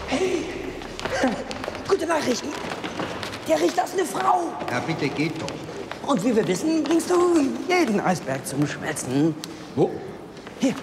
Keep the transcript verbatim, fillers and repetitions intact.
Hey, gute Nachrichten. Der Richter ist eine Frau. Ja, bitte geht doch. Und wie wir wissen, bringst du jeden Eisberg zum Schmelzen. Wo?